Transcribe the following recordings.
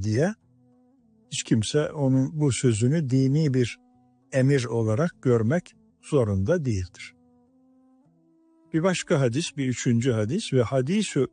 diye hiç kimse onun bu sözünü dini bir emir olarak görmek zorunda değildir. Bir başka hadis, bir üçüncü hadis ve hadisü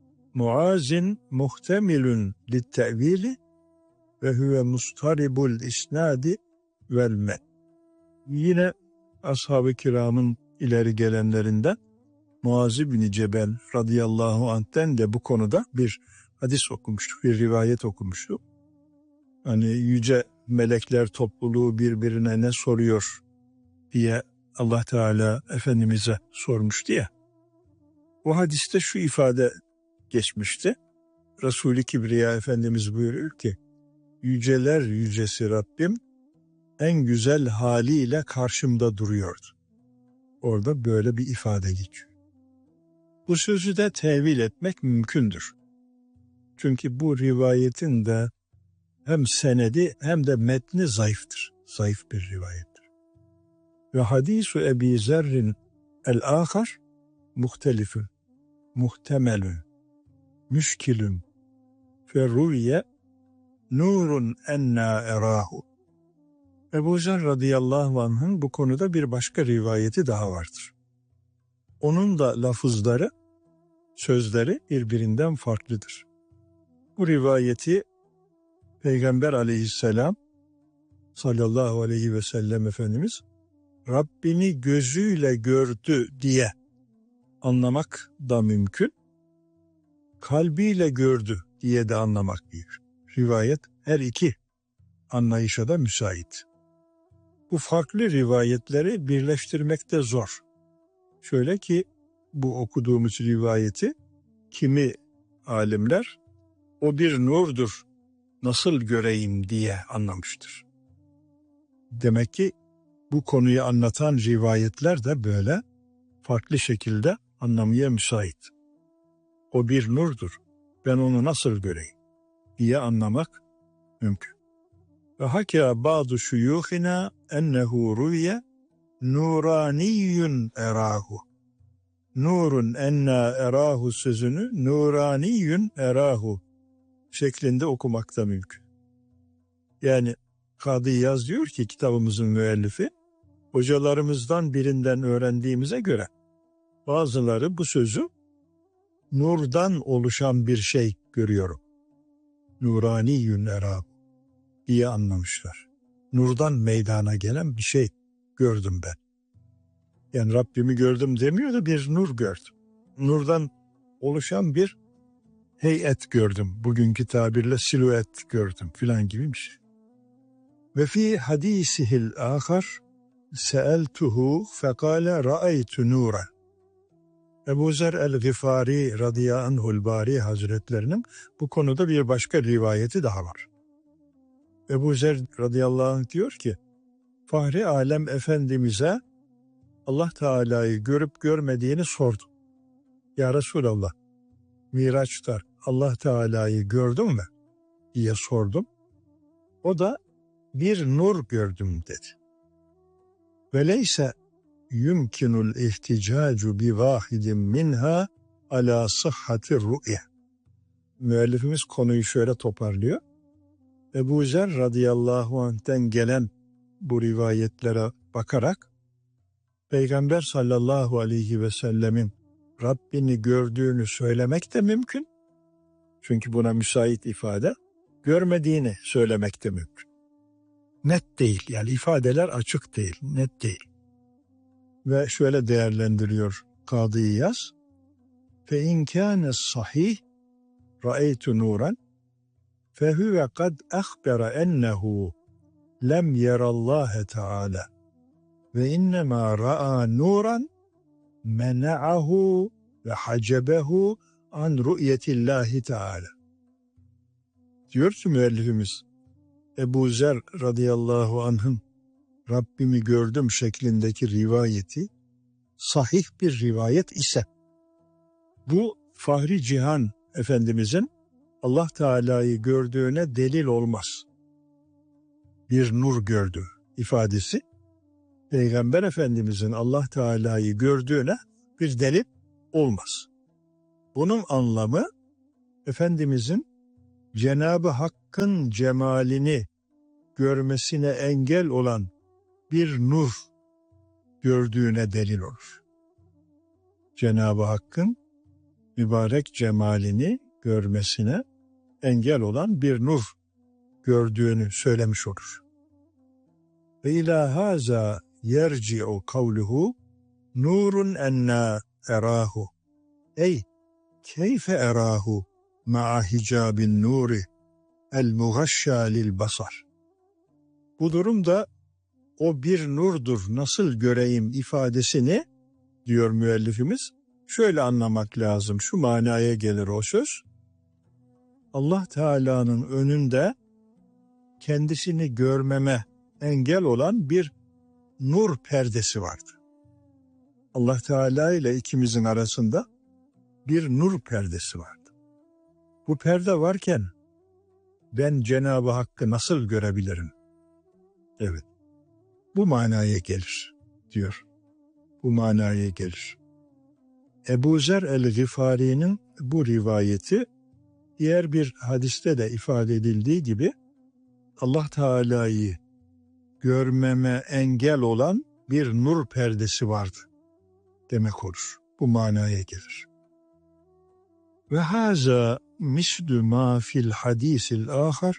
Muazin muhtemilun littevili ve huve mustaribul isnadi velme. Yine ashab-ı kiramın ileri gelenlerinden Muaz bin Cebel radıyallahu anh'ten de bu konuda bir hadis okumuştuk, bir rivayet okumuştuk. Hani yüce melekler topluluğu birbirine ne soruyor diye Allah Teala Efendimiz'e sormuştu ya. O hadiste şu ifade geçmişti. Resul-i Kibriya Efendimiz buyuruyor ki, yüceler yücesi Rabbim en güzel haliyle karşımda duruyordu. Orada böyle bir ifade geçiyor. Bu sözü de tevil etmek mümkündür. Çünkü bu rivayetin de hem senedi hem de metni zayıftır. Zayıf bir rivayettir. Ve hadisu Ebi Zerrin el-Ahar muhtelifün, muhtemelün, müşkilün, ferruye nurun enna erahu. Ebu Zer radıyallahu anh'ın bu konuda bir başka rivayeti daha vardır. Onun da lafızları, sözleri birbirinden farklıdır. Bu rivayeti Peygamber aleyhisselam sallallahu aleyhi ve sellem Efendimiz Rabbini gözüyle gördü diye anlamak da mümkün. Kalbiyle gördü diye de anlamak mümkün. Rivayet her iki anlayışa da müsait. Bu farklı rivayetleri birleştirmek de zor. Şöyle ki bu okuduğumuz rivayeti kimi alimler o bir nurdur, nasıl göreyim diye anlamıştır. Demek ki bu konuyu anlatan rivayetler de böyle farklı şekilde anlamaya müsait. O bir nurdur, ben onu nasıl göreyim diye anlamak mümkün. Ve hakâ ba'du şuyûhina ennehu ruviye nuraniyyun erahu. Nurun enna erahu sözünü nuraniyyun erahu şeklinde okumak da mümkün. Yani Kadı İyaz diyor ki kitabımızın müellifi, hocalarımızdan birinden öğrendiğimize göre bazıları bu sözü nurdan oluşan bir şey görüyorum. Nuraniyyun erahu diye anlamışlar. Nurdan meydana gelen bir şey gördüm ben. Yani Rabbimi gördüm demiyor da bir nur gördüm. Nurdan oluşan bir heyet gördüm. Bugünkü tabirle silüet gördüm filan gibi bir şey. Ve fi hadisihil ahar seeltuhu fekale ra'aytu nuran. Ebu Zer el-Gifari radıyallahu anhul bari hazretlerinin bu konuda bir başka rivayeti daha var. Ebu Zer radıyallahu anh diyor ki, Fahri Alem Efendimiz'e Allah Teala'yı görüp görmediğini sordu. Ya Resulallah, Miraç'ta Allah Teala'yı gördün mü diye sordum. O da bir nur gördüm dedi. Veleyse yumkinul ihticacu bi vahidin minha ala sıhhati ru'ye. Müellifimiz konuyu şöyle toparlıyor. Ebu Zer radıyallahu anh'ten gelen bu rivayetlere bakarak Peygamber sallallahu aleyhi ve sellemin Rabbini gördüğünü söylemek de mümkün. Çünkü buna müsait ifade, görmediğini söylemek de mümkün. Net değil, yani ifadeler açık değil, net değil. Ve şöyle değerlendiriyor Kadı İyaz. Fe in kâne sahih ra'eytu nuran fehuve kad akhbera ennehu lem yerallâhe teâlâ ve innemâ ra'a nuran mena'ahu ve hacebehu an ru'yetillahi teâlâ. Diyor ki müellifimiz, Ebu Zer radıyallahu anh'ın Rabbimi gördüm şeklindeki rivayeti sahih bir rivayet ise bu Fahri Cihan Efendimizin Allah Teala'yı gördüğüne delil olmaz. Bir nur gördü ifadesi Peygamber Efendimizin Allah Teala'yı gördüğüne bir delil olmaz. Bunun anlamı Efendimizin Cenab-ı Hakk'ı Hakk'ın cemalini görmesine engel olan bir nur gördüğüne delil olur. Cenab-ı Hakk'ın mübarek cemalini görmesine engel olan bir nur gördüğünü söylemiş olur. Ve ilâ hâzâ yerci'u kavluhu nurun enna erâhu. Ey keyfe erâhu ma'a hicabin nuri el mugaşşâ lil basar. Bu durumda o bir nurdur, nasıl göreyim ifadesini, diyor müellifimiz, şöyle anlamak lazım. Şu manaya gelir o söz. Allah Teala'nın önünde kendisini görmeme engel olan bir nur perdesi vardı. Allah Teala ile ikimizin arasında bir nur perdesi vardı. Bu perde varken ben Cenab-ı Hakk'ı nasıl görebilirim? Evet, bu manaya gelir diyor. Bu manaya gelir. Ebu Zer el-Gıfari'nin bu rivayeti diğer bir hadiste de ifade edildiği gibi Allah Teala'yı görmeme engel olan bir nur perdesi vardı demek olur. Bu manaya gelir. Ve haza mislu ma fil hadisil ahar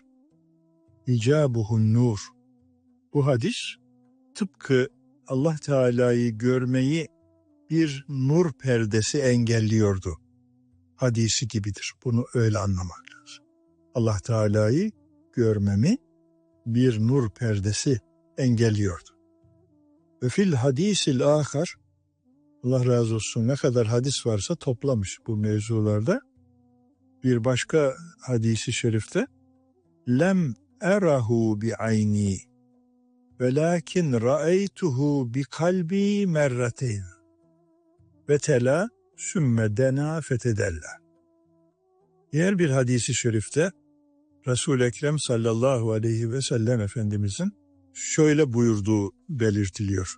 icabuhun nur. Bu hadis tıpkı Allah Teala'yı görmeyi bir nur perdesi engelliyordu hadisi gibidir. Bunu öyle anlamak lazım. Allah Teala'yı görmemi bir nur perdesi engelliyordu. Ve fil hadisil ahar, Allah razı olsun, ne kadar hadis varsa toplamış bu mevzularda. Bir başka hadisi şerifte lem erahu bi ayni velakin ra'eytuhu bi kalbi merrateyn ve tela sümme dena fetedella. Diğer bir hadisi şerifte Resul-i Ekrem sallallahu aleyhi ve sellem Efendimizin şöyle buyurduğu belirtiliyor.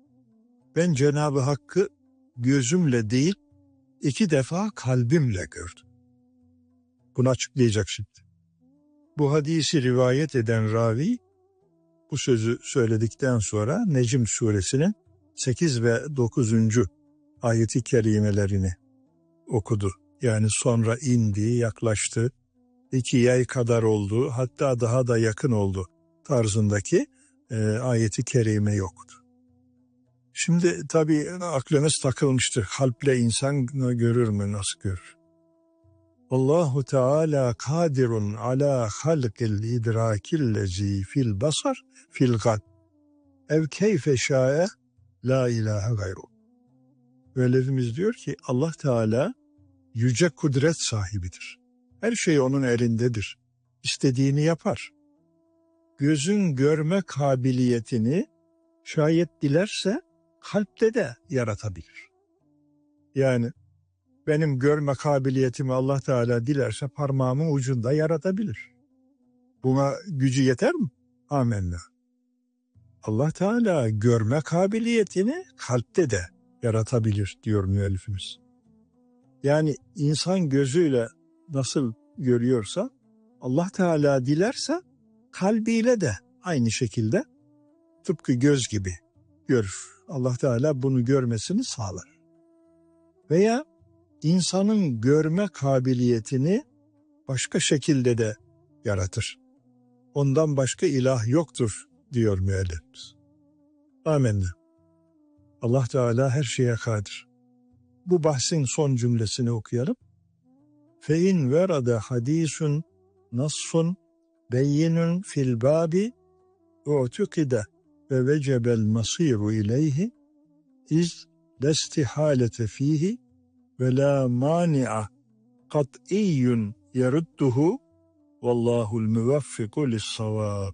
Ben Cenab-ı Hakk'ı gözümle değil 2 defa kalbimle gördüm. Bunu açıklayacak şimdi. Bu hadisi rivayet eden ravi bu sözü söyledikten sonra Necm suresinin 8 ve 9. ayeti kerimelerini okudu. Yani sonra indi, yaklaştı, 2 yay kadar oldu, hatta daha da yakın oldu tarzındaki ayeti kerime yoktu. Şimdi tabii aklınız takılmıştır. Kalple insan görür mü, nasıl görür? Allahu Teala kadirun ala halqil idrakillezi fil basar fil gal ev keyfe şa'e la ilahe gayru. Velevimiz diyor ki Allah Teala yüce kudret sahibidir. Her şey onun elindedir. İstediğini yapar. Gözün görme kabiliyetini şayet dilerse kalpte de yaratabilir. Yani benim görme kabiliyetimi Allah Teala dilerse parmağımın ucunda yaratabilir. Buna gücü yeter mi? Amenna. Allah Teala görme kabiliyetini kalpte de yaratabilir diyor müellifimiz. Yani insan gözüyle nasıl görüyorsa Allah Teala dilerse kalbiyle de aynı şekilde tıpkı göz gibi görür. Allah Teala bunu görmesini sağlar. Veya insanın görme kabiliyetini başka şekilde de yaratır. Ondan başka ilah yoktur diyor müellifimiz. Amenna. Allah Teala her şeye kadir. Bu bahsin son cümlesini okuyalım. Fein verada hadisun nassun beyinun fil babi u'tukide ve vecebel masiru ileyhi iz lestihalete fihi ve la mani'a kat'iyyun yerudduhu vallahul müveffiku lissavab.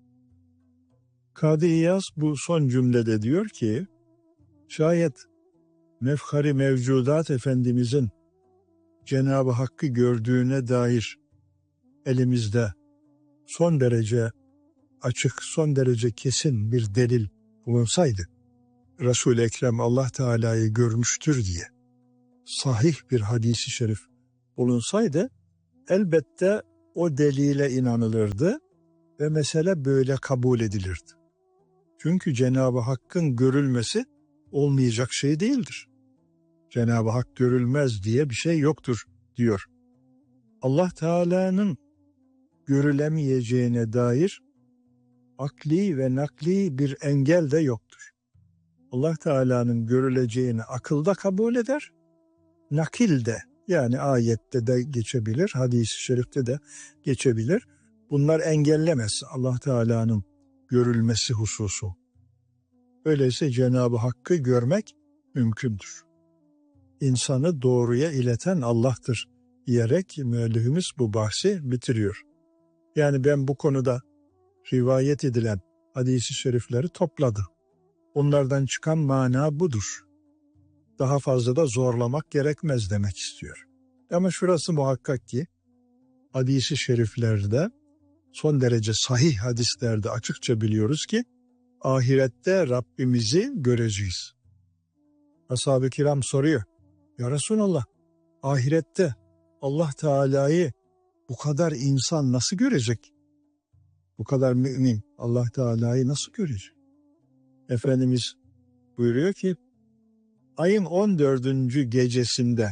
Kadı İyaz bu son cümlede diyor ki şayet mefhari mevcudat Efendimizin Cenab-ı Hakk'ı gördüğüne dair elimizde son derece açık, son derece kesin bir delil bulunsaydı, Resul-i Ekrem Allah Teala'yı görmüştür diye sahih bir hadisi şerif bulunsaydı, elbette o delile inanılırdı ve mesele böyle kabul edilirdi. Çünkü Cenab-ı Hakk'ın görülmesi olmayacak şey değildir. Cenab-ı Hak görülmez diye bir şey yoktur diyor. Allah Teala'nın görülemeyeceğine dair akli ve nakli bir engel de yoktur. Allah Teala'nın görüleceğini akılda kabul eder, nakil de, yani ayette de geçebilir, hadis-i şerifte de geçebilir. Bunlar engellemez Allah Teala'nın görülmesi hususu. Öyleyse Cenab-ı Hakk'ı görmek mümkündür. İnsanı doğruya ileten Allah'tır diyerek müellifimiz bu bahsi bitiriyor. Yani ben bu konuda rivayet edilen hadis-i şerifleri topladı. Onlardan çıkan mana budur. Daha fazla da zorlamak gerekmez demek istiyor. Ama şurası muhakkak ki hadis-i şeriflerde, son derece sahih hadislerde açıkça biliyoruz ki ahirette Rabbimizi göreceğiz. Ashab-ı kiram soruyor. Ya Resulallah, ahirette Allah Teala'yı bu kadar insan nasıl görecek? Bu kadar mümin Allah Teala'yı nasıl görecek? Efendimiz buyuruyor ki ayın 14. gecesinde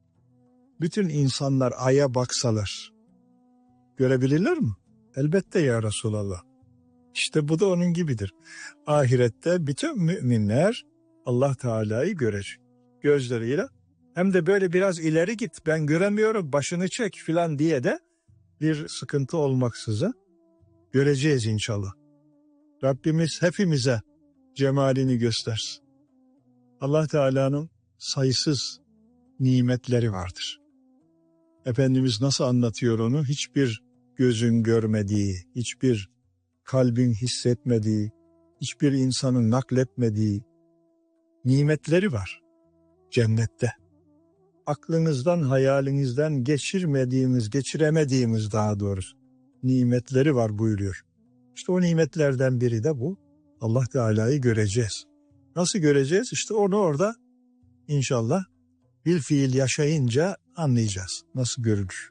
bütün insanlar aya baksalar görebilirler mi? Elbette ya Resulallah. İşte bu da onun gibidir. Ahirette bütün müminler Allah Teala'yı görecek gözleriyle. Hem de böyle biraz ileri git, ben göremiyorum, başını çek filan diye de bir sıkıntı olmaksızın göreceğiz inşallah. Rabbimiz hepimize cemalini göstersin. Allah Teala'nın sayısız nimetleri vardır. Efendimiz nasıl anlatıyor onu? Hiçbir gözün görmediği, hiçbir kalbin hissetmediği, hiçbir insanın nakletmediği nimetleri var cennette. Aklınızdan, hayalinizden geçiremediğimiz daha doğrusu nimetleri var buyuruyor. İşte o nimetlerden biri de bu. Allah Teala'yı göreceğiz. Nasıl göreceğiz? İşte onu orada inşallah bil fiil yaşayınca anlayacağız. Nasıl görülür?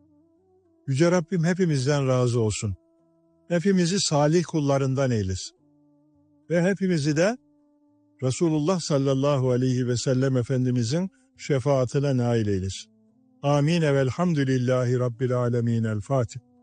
Yüce Rabbim hepimizden razı olsun. Hepimizi salih kullarından eylesin. Ve hepimizi de Resulullah sallallahu aleyhi ve sellem Efendimizin şefaatine nail eylesin. Amin. Velhamdülillahi Rabbil alemin. El Fatiha.